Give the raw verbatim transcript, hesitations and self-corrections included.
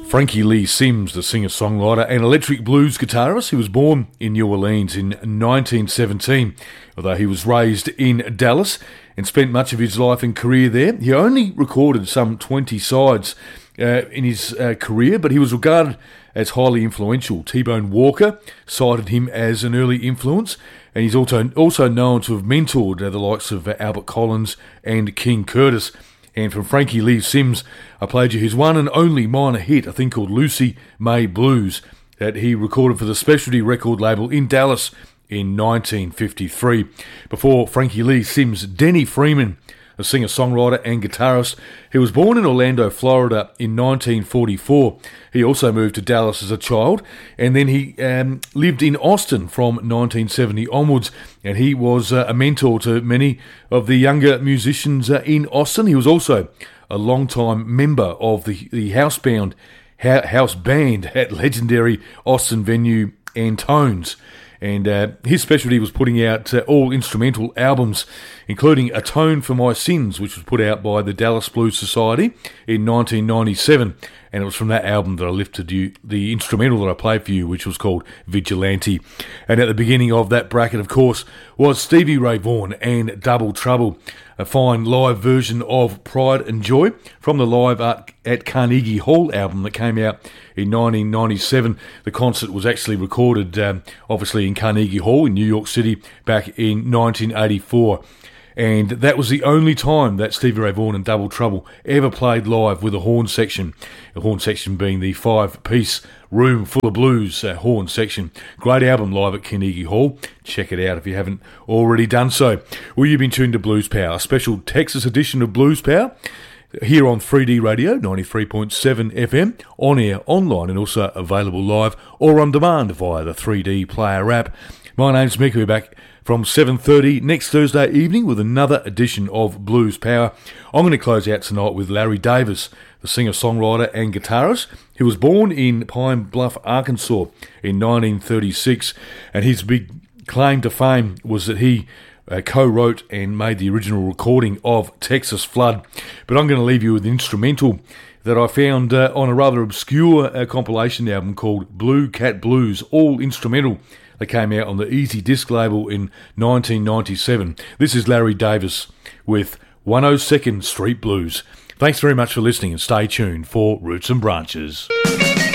Frankie Lee Sims, the singer-songwriter and electric blues guitarist, he was born in New Orleans in nineteen seventeen. Although he was raised in Dallas and spent much of his life and career there, he only recorded some twenty sides uh, in his uh, career, but he was regarded as highly influential. T-Bone Walker cited him as an early influence, and he's also also known to have mentored uh, the likes of uh, Albert Collins and King Curtis. And from Frankie Lee Sims, I played you his one and only minor hit, a thing called Lucy May Blues, that he recorded for the Specialty record label in Dallas in nineteen fifty-three. Before Frankie Lee Sims, Denny Freeman, a singer-songwriter and guitarist. He was born in Orlando, Florida in nineteen forty-four. He also moved to Dallas as a child, and then he um, lived in Austin from nineteen seventy onwards, and he was uh, a mentor to many of the younger musicians uh, in Austin. He was also a long-time member of the, the housebound house band at legendary Austin venue Antones. And uh, his specialty was putting out uh, all instrumental albums, including Atone for My Sins, which was put out by the Dallas Blues Society in nineteen ninety-seven. And it was from that album that I lifted you the instrumental that I played for you, which was called Vigilante. And at the beginning of that bracket, of course, was Stevie Ray Vaughan and Double Trouble, a fine live version of Pride and Joy from the Live at, at Carnegie Hall album that came out in nineteen ninety-seven. The concert was actually recorded, um, obviously, in Carnegie Hall in New York City back in nineteen eighty-four. And that was the only time that Stevie Ray Vaughan and Double Trouble ever played live with a horn section. The horn section being the five-piece room full of blues uh, horn section. Great album live at Carnegie Hall. Check it out if you haven't already done so. Well, you've been tuned to Blues Power, a special Texas edition of Blues Power, here on three D Radio, ninety-three point seven F M, on air, online, and also available live or on demand via the three D Player app. My name's Mick. We'll be back from seven thirty next Thursday evening with another edition of Blues Power. I'm going to close out tonight with Larry Davis, the singer-songwriter and guitarist. He was born in Pine Bluff, Arkansas in nineteen thirty-six, and his big claim to fame was that he uh, co-wrote and made the original recording of Texas Flood. But I'm going to leave you with an instrumental that I found uh, on a rather obscure uh, compilation album called Blue Cat Blues, all instrumental, that came out on the Easy Disc label in nineteen ninety-seven. This is Larry Davis with one oh second Street Blues. Thanks very much for listening, and stay tuned for Roots and Branches.